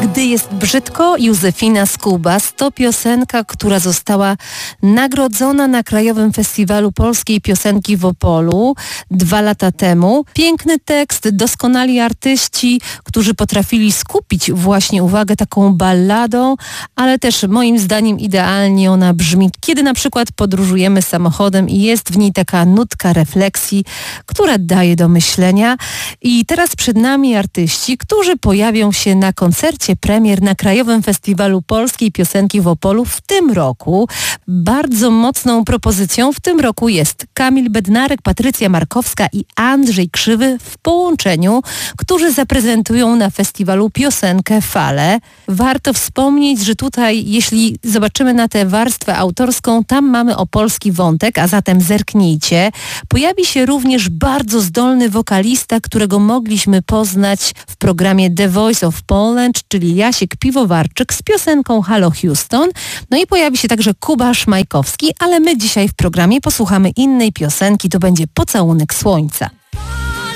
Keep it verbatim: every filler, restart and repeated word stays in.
Gdy jest brzydko, Józefina Skubas to piosenka, która została nagrodzona na Krajowym Festiwalu Polskiej Piosenki w Opolu dwa lata temu. Piękny tekst, doskonali artyści, którzy potrafili skupić właśnie uwagę taką balladą, ale też moim zdaniem idealnie ona brzmi, kiedy na przykład podróżujemy samochodem i jest w niej taka nutka refleksji, która daje do myślenia. I teraz przed nami artyści, którzy pojawią się na koncercie premier na Krajowym Festiwalu Polskiej Piosenki w Opolu w tym roku. Bardzo mocną propozycją w tym roku jest Kamil Bednarek, Patrycja Markowska i Andrzej Krzywy w połączeniu, którzy zaprezentują na festiwalu piosenkę Fale. Warto wspomnieć, że tutaj, jeśli zobaczymy na tę warstwę autorską, tam mamy opolski wątek, a zatem zerknijcie. Pojawi się również bardzo zdolny wokalista, którego mogliśmy poznać w programie The Voice of Poland, czyli Jasiek Piwowarczyk z piosenką Halo Houston. No i pojawi się także Kuba Szmajkowski, ale my dzisiaj w programie posłuchamy innej piosenki, to będzie Pocałunek Słońca.